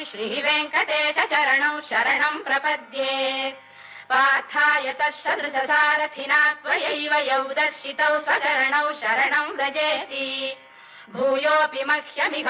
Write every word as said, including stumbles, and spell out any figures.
श्रीवेङ्कटेश चरणौ शरणं प्रपद्ये पार्थाय तत्सदृशसारथिना त्वयैव यौ दर्शितौ स्वचरणौ शरणं व्रजेति भूयोऽपि मह्यमिह